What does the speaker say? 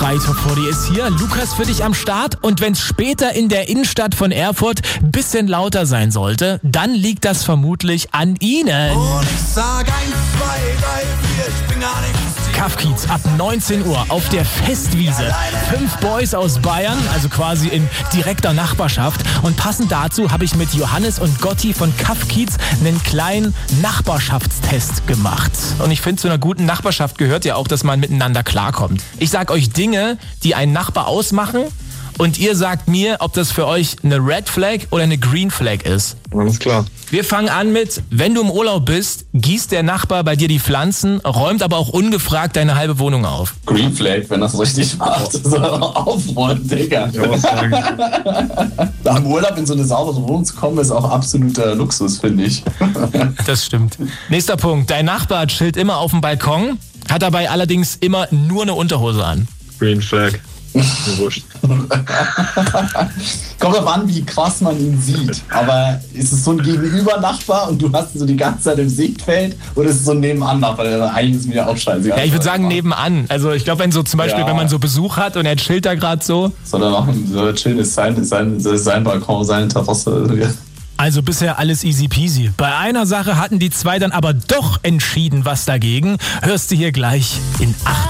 Freitop 40 ist hier. Lukas für dich am Start. Und wenn es später in der Innenstadt von Erfurt ein bisschen lauter sein sollte, dann liegt das vermutlich an Ihnen. Und ich sag 1, 2, 3, 4, ich bin gar nicht. Kaff Kiez ab 19 Uhr auf der Festwiese. 5 Boys aus Bayern, also quasi in direkter Nachbarschaft. Und passend dazu habe ich mit Johannes und Gotti von Kaff Kiez einen kleinen Nachbarschaftstest gemacht. Und ich finde, zu einer guten Nachbarschaft gehört ja auch, dass man miteinander klarkommt. Ich sag euch Dinge, die einen Nachbar ausmachen. Und ihr sagt mir, ob das für euch eine Red Flag oder eine Green Flag ist. Alles klar. Wir fangen an mit, wenn du im Urlaub bist, gießt der Nachbar bei dir die Pflanzen, räumt aber auch ungefragt deine halbe Wohnung auf. Green Flag, wenn das richtig macht. So aufräumen, Digga. Nach dem Urlaub in so eine saubere Wohnung zu kommen, ist auch absoluter Luxus, finde ich. Das stimmt. Nächster Punkt. Dein Nachbar chillt immer auf dem Balkon, hat dabei allerdings immer nur eine Unterhose an. Green Flag. Wurscht. Kommt drauf an, wie krass man ihn sieht. Aber ist es so ein Gegenüber-Nachbar und du hast ihn so die ganze Zeit im Sichtfeld oder ist es so ein Nebenan-Nachbar? Eigentlich ist mir auch scheißegal. Ja, ich würde sagen nebenan. Also ich glaube, wenn so zum Beispiel, wenn man so Besuch hat und er chillt da gerade so. Soll er machen, soll er chillen, ist sein Balkon, seine Terrasse. Also bisher alles easy peasy. Bei einer Sache hatten die zwei dann aber doch entschieden was dagegen. Hörst du hier gleich in 8